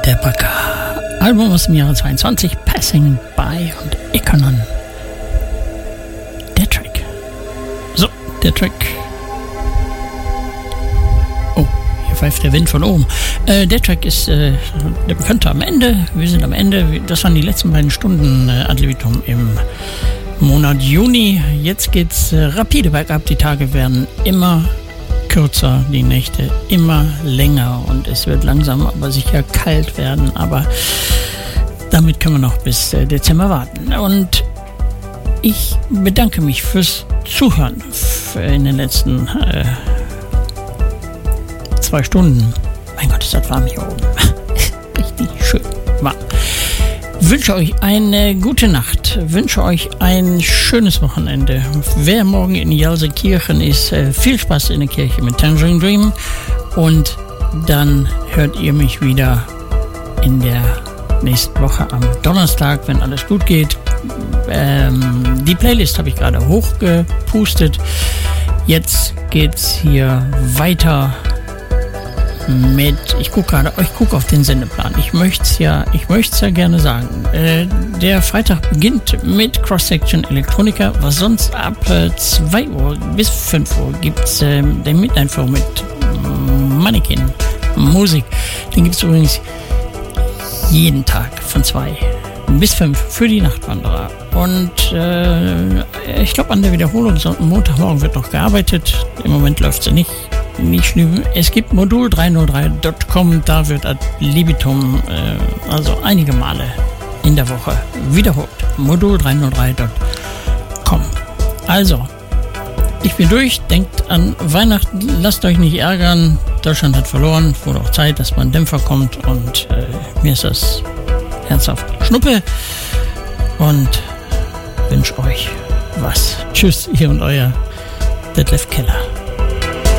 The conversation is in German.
Debaka. Album aus dem Jahre 22, Passing By und Econon. Der Track. So, der Track. Oh, hier pfeift der Wind von oben. Der Track ist der Bekannte am Ende. Wir sind am Ende. Das waren die letzten beiden Stunden Ad libitum im Monat Juni. Jetzt geht's rapide bergab. Die Tage werden immer kürzer, die Nächte immer länger und es wird langsam aber sicher kalt werden, aber damit können wir noch bis Dezember warten. Und ich bedanke mich fürs Zuhören in den letzten 2 Stunden. Mein Gott, ist das warm hier oben. Richtig schön warm. Wünsche euch eine gute Nacht, wünsche euch ein schönes Wochenende. Wer morgen in Jelsenkirchen ist, viel Spaß in der Kirche mit Tangerine Dream und dann hört ihr mich wieder in der nächsten Woche am Donnerstag, wenn alles gut geht. Die Playlist habe ich gerade hochgepustet. Jetzt geht's hier weiter mit, ich gucke auf den Sendeplan. Ich möchte es ja gerne sagen. Der Freitag beginnt mit Cross-Section Electronica, was sonst ab 2 Uhr bis 5 Uhr gibt es den Midnight Flow mit Mannequin Musik. Den gibt es übrigens jeden Tag von 2 bis 5 für die Nachtwanderer. Und ich glaube, an der Wiederholung Montagmorgen wird noch gearbeitet. Im Moment läuft sie nicht schlimm. Es gibt modul303.com, da wird Ad libitum also einige Male in der Woche wiederholt. modul303.com. Also, ich bin durch. Denkt an Weihnachten, lasst euch nicht ärgern. Deutschland hat verloren. Wurde auch Zeit, dass man Dämpfer kommt und mir ist das herzhaft Schnuppe und wünsche euch was. Tschüss, ihr und euer Detlef Keller.